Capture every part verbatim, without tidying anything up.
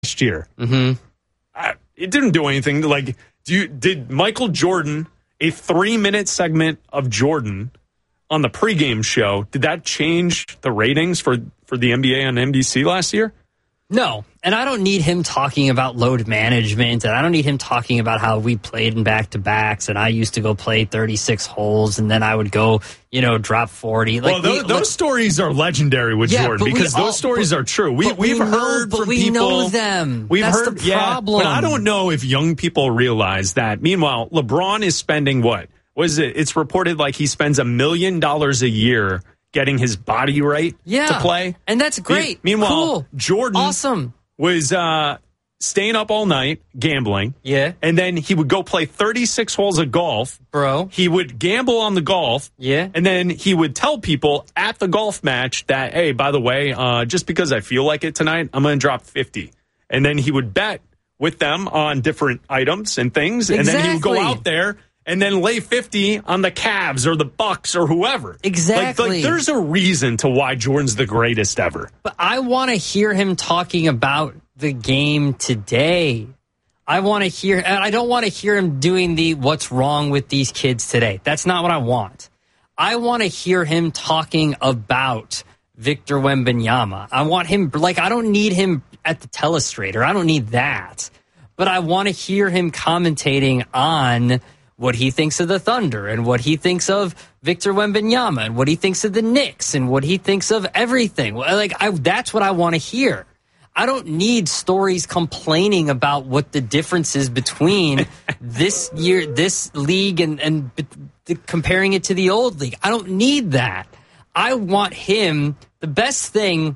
last year. Mm-hmm. I, it didn't do anything. Like, do you, did Michael Jordan, a three-minute segment of Jordan on the pregame show, did that change the ratings for, for the N B A on N B C last year? No, and I don't need him talking about load management, and I don't need him talking about how we played in back-to-backs, and I used to go play thirty-six holes, and then I would go, you know, drop forty. Like, well, those, we, those like, stories are legendary with yeah, Jordan because all, those stories but, are true. We, we've we heard know, from but we people. know them. We've That's heard, the problem. Yeah, but I don't know if young people realize that. Meanwhile, LeBron is spending what? What is it? It's reported like he spends a million dollars a year getting his body right yeah. to play. And that's great. Me- meanwhile, cool. Jordan awesome. was uh, staying up all night, gambling. Yeah. And then he would go play thirty-six holes of golf. Bro. He would gamble on the golf. Yeah. And then he would tell people at the golf match that, hey, by the way, uh, just because I feel like it tonight, I'm going to drop fifty. And then he would bet with them on different items and things. Exactly. And then he would go out there and then lay fifty on the Cavs or the Bucks or whoever. Exactly. Like, like there's a reason to why Jordan's the greatest ever. But I want to hear him talking about the game today. I want to hear, and I don't want to hear him doing the what's wrong with these kids today. That's not what I want. I want to hear him talking about Victor Wembanyama. I want him, like, I don't need him at the telestrator. I don't need that. But I want to hear him commentating on what he thinks of the Thunder and what he thinks of Victor Wembanyama and what he thinks of the Knicks and what he thinks of everything. Like, I, that's what I want to hear. I don't need stories complaining about what the difference is between this year, this league, and, and b- comparing it to the old league. I don't need that. I want him. The best thing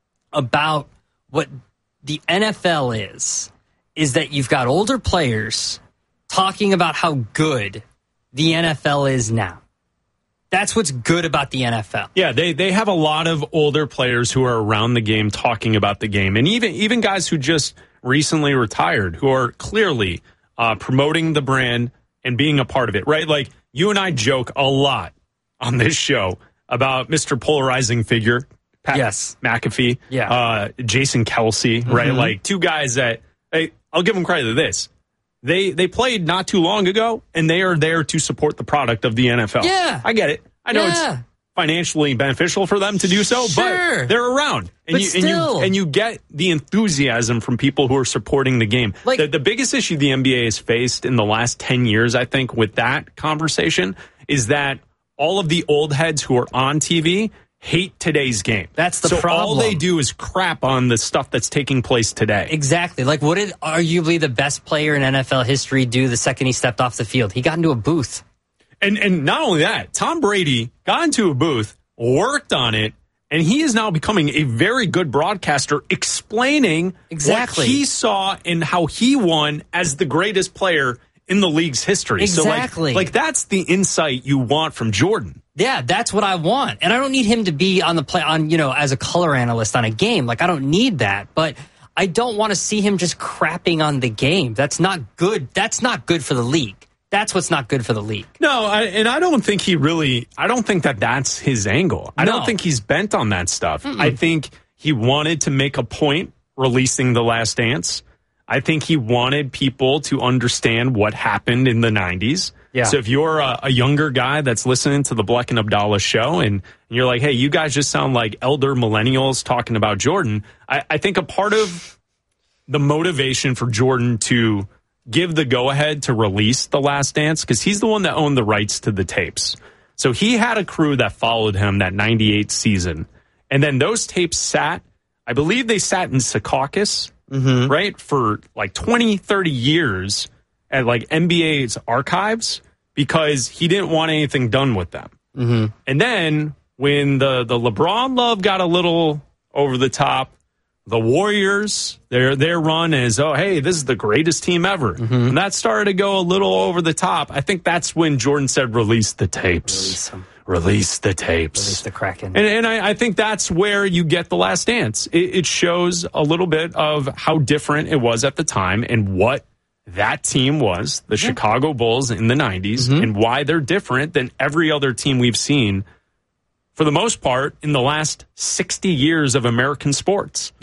about what the N F L is, is that you've got older players talking about how good the N F L is now. That's what's good about the N F L. Yeah, they they have a lot of older players who are around the game talking about the game. And even even guys who just recently retired who are clearly uh, promoting the brand and being a part of it, right? Like, you and I joke a lot on this show about Mister Polarizing Figure, Pat yes. McAfee, yeah. uh, Jason Kelsey, right? Mm-hmm. Like, two guys that, hey, I'll give them credit to this. They they played not too long ago, and they are there to support the product of the N F L. Yeah. I get it. I know yeah. it's financially beneficial for them to do so, sure. but they're around. And but you still. and you and you get the enthusiasm from people who are supporting the game. Like, the, the biggest issue the N B A has faced in the last ten years, I think, with that conversation is that all of the old heads who are on T V hate today's game. That's the so problem. All they do is crap on the stuff that's taking place today. Exactly. Like, what did arguably the best player in N F L history do the second he stepped off the field? He got into a booth. And and not only that, Tom Brady got into a booth, worked on it, and he is now becoming a very good broadcaster explaining exactly what he saw and how he won as the greatest player in the league's history. Exactly. So like, like that's the insight you want from Jordan. Yeah, that's what I want. And I don't need him to be on the play on, you know, as a color analyst on a game. Like, I don't need that. But I don't want to see him just crapping on the game. That's not good. That's not good for the league. That's what's not good for the league. No, I, and I don't think he really, I don't think that that's his angle. I no. don't think he's bent on that stuff. Mm-mm. I think he wanted to make a point releasing The Last Dance. I think he wanted people to understand what happened in the nineties. Yeah. So if you're a, a younger guy that's listening to the Bleck and Abdallah show and, and you're like, hey, you guys just sound like elder millennials talking about Jordan, I, I think a part of the motivation for Jordan to give the go-ahead to release The Last Dance, because he's the one that owned the rights to the tapes. So he had a crew that followed him that ninety-eight season. And then those tapes sat, I believe they sat in Secaucus, mm-hmm. right, for like twenty, thirty years at like N B A's archives because he didn't want anything done with them. Mm-hmm. And then when the, the LeBron love got a little over the top, the Warriors, their their run is, oh, hey, this is the greatest team ever. Mm-hmm. And that started to go a little over the top. I think that's when Jordan said, release the tapes. Release them. Release the tapes. Release the Kraken. And, and I, I think that's where you get The Last Dance. It, it shows a little bit of how different it was at the time and what that team was, the yeah. Chicago Bulls in the nineties, mm-hmm. and why they're different than every other team we've seen, for the most part, in the last sixty years of American sports. Yeah.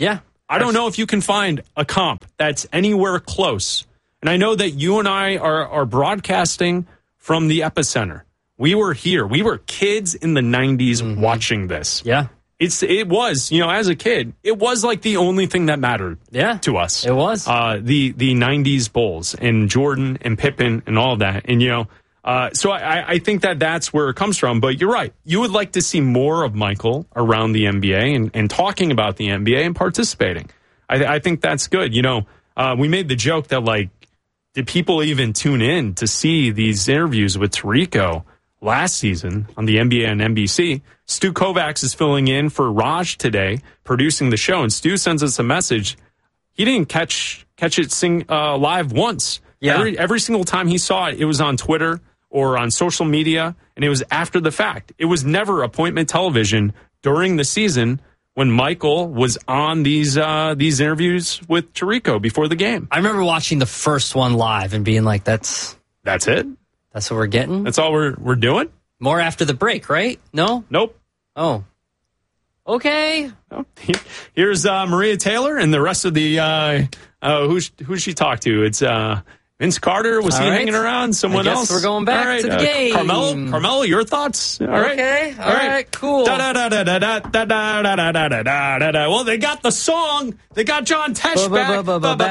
I don't know if you can find a comp that's anywhere close. And I know that you and I are, are broadcasting from the epicenter. We were here. We were kids in the nineties mm-hmm. watching this. Yeah. It's It was, you know, as a kid, it was like the only thing that mattered yeah, to us. It was. Uh, the, the nineties Bulls and Jordan and Pippen and all of that. And, you know, uh, so I, I think that that's where it comes from. But you're right. You would like to see more of Michael around the N B A and, and talking about the N B A and participating. I, I think that's good. You know, uh, we made the joke that, like, did people even tune in to see these interviews with Tirico last season on the N B A and N B C? Stu Kovacs is filling in for Raj today, producing the show, and Stu sends us a message. He didn't catch catch it sing uh, live once. Yeah. Every, every single time he saw it, it was on Twitter or on social media, and it was after the fact. It was never appointment television during the season when Michael was on these uh, these interviews with Tirico before the game. I remember watching the first one live and being like, "That's that's it. That's what we're getting. That's all we're we're doing." More after the break, right? No, nope. Oh, okay. Oh, here's uh, Maria Taylor and the rest of the uh, uh, who's who she talked to. It's uh, Vince Carter. Was all he right. hanging around? Someone I guess else? We're going back right. to the uh, game. Carmelo, Carmelo, your thoughts? All right. Okay. All, all right. right. Cool. Da, da, da, da, da, da, da, da, da, da, da, da, da. Well, they got the song. They got John Tesh back.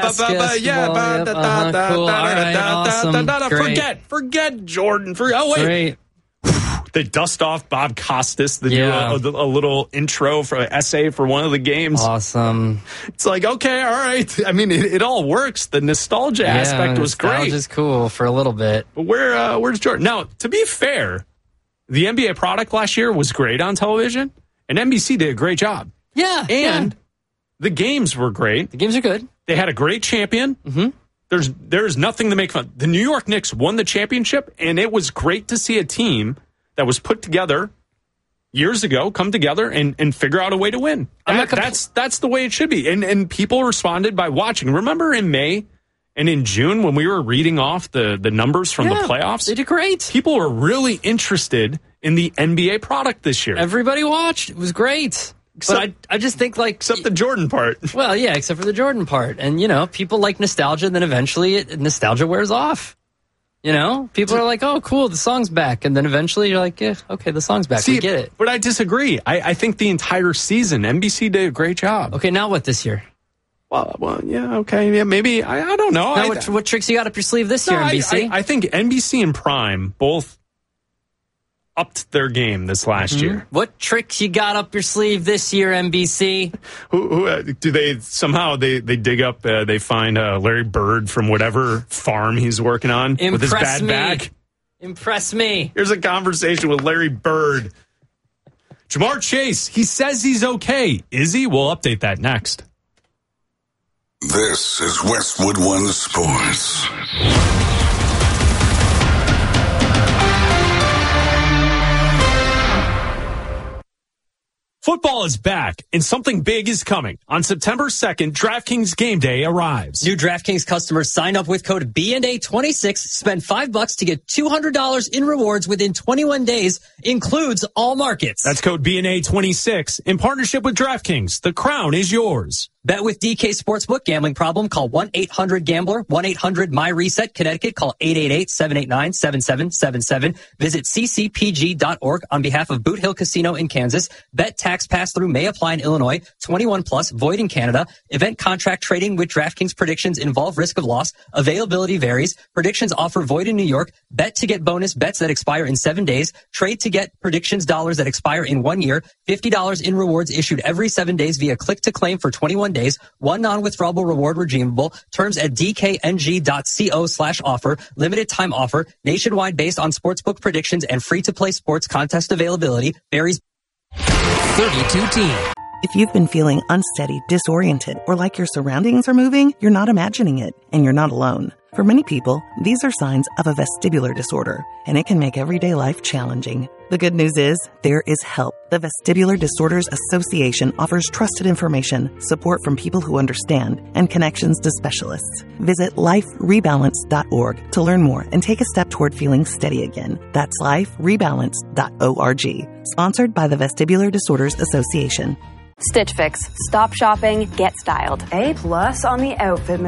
Yeah. Forget, forget Jordan. For oh wait. Great. They dust off Bob Costas. They yeah. do a, a little intro for an essay for one of the games. Awesome. It's like, okay, all right. I mean, it, it all works. The nostalgia yeah, aspect was great. Nostalgia's cool for a little bit. But where, uh, where's Jordan? Now, to be fair, the N B A product last year was great on television, and N B C did a great job. Yeah. And yeah. the games were great. The games are good. They had a great champion. Mm-hmm. There's, there's nothing to make fun. The New York Knicks won the championship, and it was great to see a team that was put together years ago come together and, and figure out a way to win. That, compl- that's that's the way it should be. And and people responded by watching. Remember in May and in June when we were reading off the, the numbers from yeah, the playoffs? They did great. People were really interested in the N B A product this year. Everybody watched. It was great. Except, but I, I just think like... Except the Jordan part. Well, yeah, except for the Jordan part. And, you know, people like nostalgia, and then eventually it, nostalgia wears off. You know, people are like, oh, cool, the song's back. And then eventually you're like, yeah, okay, the song's back. See, we get it. But I disagree. I, I think the entire season, N B C did a great job. Okay, now what this year? Well, well yeah, okay. Yeah, maybe. I, I don't know. Now, I, what, what tricks you got up your sleeve this no, year, N B C? I, I, I think N B C and Prime both upped their game this last mm-hmm. year. What tricks you got up your sleeve this year, N B C? Who, who uh, do they somehow they they dig up? Uh, they find uh, Larry Bird from whatever farm he's working on Impress with his bad me. back. Impress me. Here's a conversation with Larry Bird. Jamar Chase. He says he's okay. Is he? We'll update that next. This is Westwood One Sports. Football is back, and something big is coming. On September second, DraftKings Game Day arrives. New DraftKings customers sign up with code B N A twenty-six, spend five bucks to get two hundred dollars in rewards within twenty-one days, includes all markets. That's code B N A twenty-six in partnership with DraftKings. The crown is yours. Bet with D K Sportsbook. Gambling problem? Call one eight hundred gambler, one eight hundred my reset. Connecticut, call eight eight eight, seven eight nine, seven seven seven seven. Visit c c p g dot org on behalf of Boot Hill Casino in Kansas. Bet tax pass-through may apply in Illinois. twenty-one plus, void in Canada. Event contract trading with DraftKings predictions involve risk of loss. Availability varies. Predictions offer void in New York. Bet to get bonus bets that expire in seven days. Trade to get predictions dollars that expire in one year. fifty dollars in rewards issued every seven days via click to claim for twenty-one days. One non-withdrawable reward redeemable. Terms at dkng.co slash offer. Limited time offer. Nationwide based on sportsbook predictions and free-to-play sports contest availability. Varies. thirty-two team. If you've been feeling unsteady, disoriented, or like your surroundings are moving, you're not imagining it, and you're not alone. For many people, these are signs of a vestibular disorder, and it can make everyday life challenging. The good news is, there is help. The Vestibular Disorders Association offers trusted information, support from people who understand, and connections to specialists. Visit life rebalance dot org to learn more and take a step toward feeling steady again. That's life rebalance dot org. Sponsored by the Vestibular Disorders Association. Stitch Fix. Stop shopping, get styled. A plus on the outfit